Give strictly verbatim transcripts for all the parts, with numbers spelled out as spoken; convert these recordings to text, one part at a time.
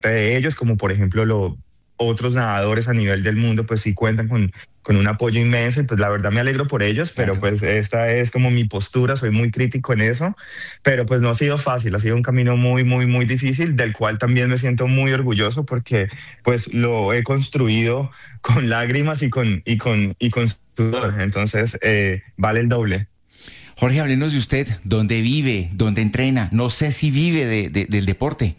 de ellos, como por ejemplo lo, otros nadadores a nivel del mundo, pues sí cuentan con, con un apoyo inmenso y pues la verdad me alegro por ellos, pero Claro. pues esta es como mi postura, soy muy crítico en eso, pero pues no ha sido fácil, ha sido un camino muy, muy, muy difícil, del cual también me siento muy orgulloso porque pues lo he construido con lágrimas y con, y con, y con sudor, entonces eh, vale el doble. Jorge, háblenos de usted, dónde vive, dónde entrena, no sé si vive de, de- del deporte.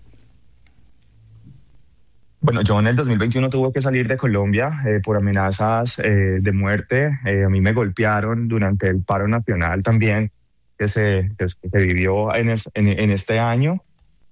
Bueno, yo en el dos mil veintiuno tuve que salir de Colombia eh, por amenazas eh, de muerte. Eh, a mí me golpearon durante el paro nacional también que se, que se vivió en, es- en, en este año.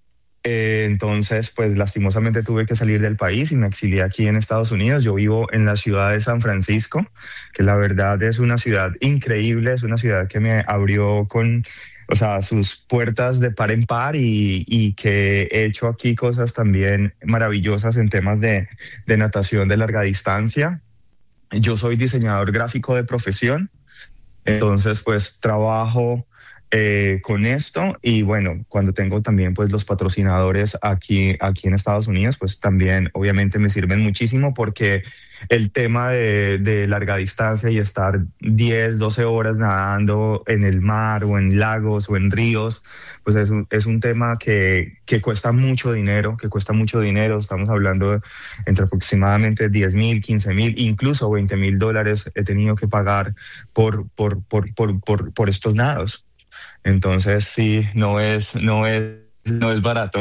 Eh, entonces, pues lastimosamente tuve que salir del país y me exilié aquí en Estados Unidos. Yo vivo en la ciudad de San Francisco, que la verdad es una ciudad increíble, es una ciudad que me abrió con, o sea, sus puertas de par en par y, y que he hecho aquí cosas también maravillosas en temas de, de natación de larga distancia. Yo soy diseñador gráfico de profesión. Entonces, pues trabajo eh, con esto y bueno, cuando tengo también pues los patrocinadores aquí, aquí en Estados Unidos, pues también obviamente me sirven muchísimo porque el tema de, de larga distancia y estar diez doce horas nadando en el mar o en lagos o en ríos, pues es un, es un tema que, que cuesta mucho dinero, que cuesta mucho dinero. Estamos hablando de entre aproximadamente diez mil, quince mil, incluso veinte mil dólares he tenido que pagar por, por, por, por, por, por estos nados. Entonces, sí, no es, no es, no es barato.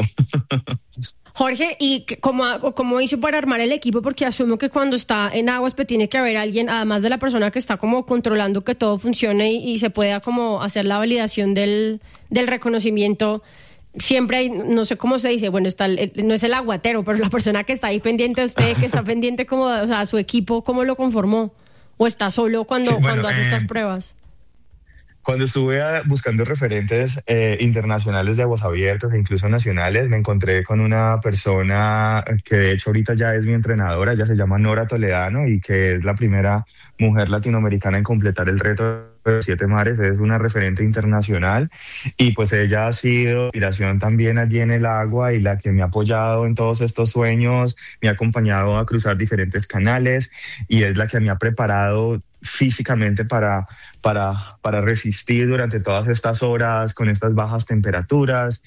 Jorge, ¿y qué- cómo, ha- o cómo hizo para armar el equipo? Porque asumo que cuando está en aguas pues tiene que haber alguien, además de la persona que está como controlando que todo funcione y, y se pueda como hacer la validación del, del reconocimiento. Siempre hay, no sé cómo se dice, bueno, está el- el- no es el aguatero, pero la persona que está ahí pendiente de usted, que está pendiente como, o sea, su equipo, ¿cómo lo conformó? ¿O está solo cuando, Sí, bueno, cuando hace eh, estas pruebas? Cuando estuve ah, buscando referentes eh, internacionales de aguas abiertas e incluso nacionales, me encontré con una persona que de hecho ahorita ya es mi entrenadora, ella se llama Nora Toledano y que es la primera mujer latinoamericana en completar el reto de siete mares, es una referente internacional y pues ella ha sido inspiración también allí en el agua y la que me ha apoyado en todos estos sueños, me ha acompañado a cruzar diferentes canales y es la que me ha preparado físicamente para para, para resistir durante todas estas horas con estas bajas temperaturas.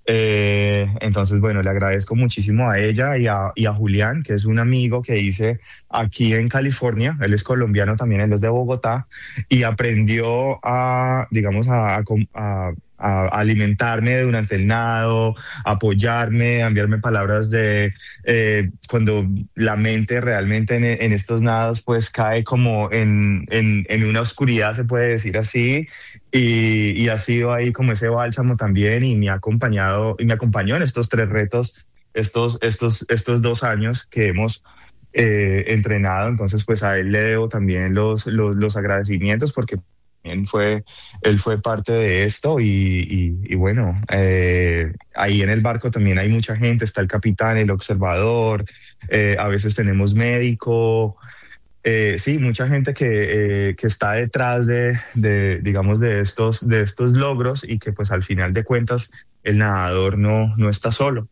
Eh, entonces, bueno, le agradezco muchísimo a ella y a, y a Julián, que es un amigo que hice aquí en California. Él es colombiano también, él es de Bogotá y aprendió a, digamos, a, a, a a alimentarme durante el nado, apoyarme, a enviarme palabras de eh, cuando la mente realmente en, en estos nados pues cae como en, en, en una oscuridad, se puede decir así, y, y ha sido ahí como ese bálsamo también y me ha acompañado y me acompañó en estos tres retos, estos, estos, estos dos años que hemos eh, entrenado. Entonces pues a él le debo también los, los, los agradecimientos porque él fue, él fue parte de esto y, y, y bueno, eh, ahí en el barco también hay mucha gente, está el capitán, el observador, eh, a veces tenemos médico, eh, sí, mucha gente que, eh, que está detrás de, de, digamos, de estos, de estos logros y que pues al final de cuentas el nadador no, no está solo.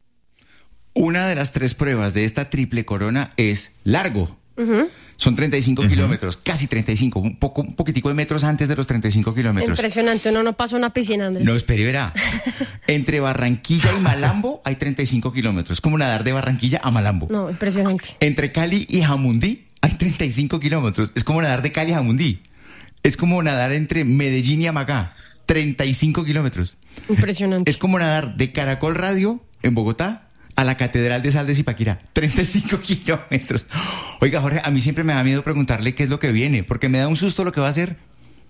Una de las tres pruebas de esta triple corona es largo. Ujú. Son treinta y cinco Ujú. kilómetros, casi treinta y cinco, un poco, un poquitico de metros antes de los treinta y cinco kilómetros. Impresionante, uno no pasa una piscina, Andrés. No, espere, verá. Entre Barranquilla y Malambo hay treinta y cinco kilómetros. Es como nadar de Barranquilla a Malambo. No, impresionante. Entre Cali y Jamundí hay treinta y cinco kilómetros. Es como nadar de Cali a Jamundí. Es como nadar entre Medellín y Amagá. treinta y cinco kilómetros. Impresionante. Es como nadar de Caracol Radio en Bogotá a la Catedral de Sal de Zipaquirá. treinta y cinco kilómetros. Oiga, Jorge, a mí siempre me da miedo preguntarle qué es lo que viene, porque me da un susto lo que va a hacer.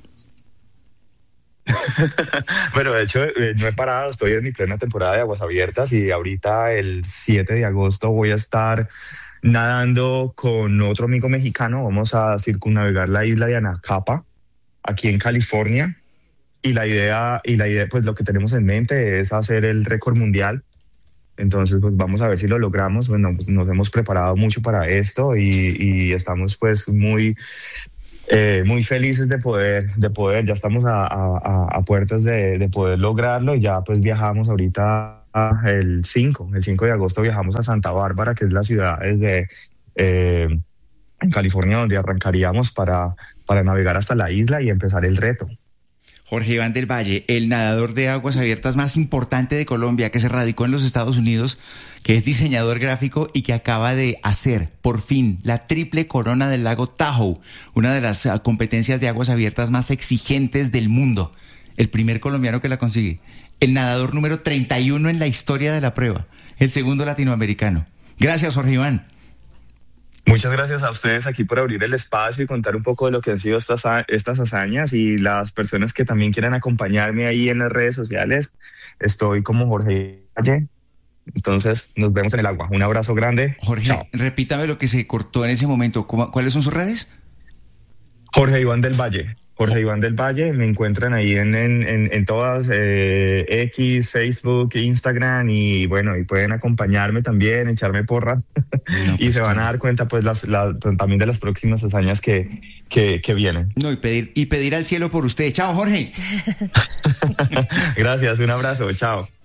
Pero de hecho eh, no he parado, estoy en mi plena temporada de aguas abiertas y ahorita el siete de agosto voy a estar nadando con otro amigo mexicano. Vamos a circunnavegar la isla de Anacapa, aquí en California. Y la idea, y la idea, pues lo que tenemos en mente es hacer el récord mundial. Entonces, pues vamos a ver si lo logramos. Bueno, pues nos hemos preparado mucho para esto y, y estamos pues muy, eh, muy felices de poder, de poder, ya estamos a, a, a puertas de, de poder lograrlo y ya pues viajamos ahorita el cinco, el cinco de agosto viajamos a Santa Bárbara, que es la ciudad desde eh, en California, donde arrancaríamos para, para navegar hasta la isla y empezar el reto. Jorge Iván del Valle, el nadador de aguas abiertas más importante de Colombia, que se radicó en los Estados Unidos, que es diseñador gráfico y que acaba de hacer, por fin, la triple corona del lago Tahoe, una de las uh, competencias de aguas abiertas más exigentes del mundo. El primer colombiano que la consigue. El nadador número treinta y uno en la historia de la prueba. El segundo latinoamericano. Gracias, Jorge Iván. Muchas gracias a ustedes aquí por abrir el espacio y contar un poco de lo que han sido estas, estas hazañas, y las personas que también quieran acompañarme ahí en las redes sociales. Estoy como Jorge Valle. Entonces nos vemos en el agua. Un abrazo grande. Jorge, chao. Repítame lo que se cortó en ese momento. ¿Cuáles son sus redes? Jorge Iván del Valle. Jorge Iván del Valle, me encuentran ahí en, en, en, en todas, eh, X, Facebook, Instagram, y bueno, y pueden acompañarme también, echarme porras, no, y pues se van claro. a dar cuenta pues las, la, también de las próximas hazañas que, que, que vienen. No, y pedir, y pedir al cielo por usted. Chao, Jorge. Gracias, un abrazo, chao.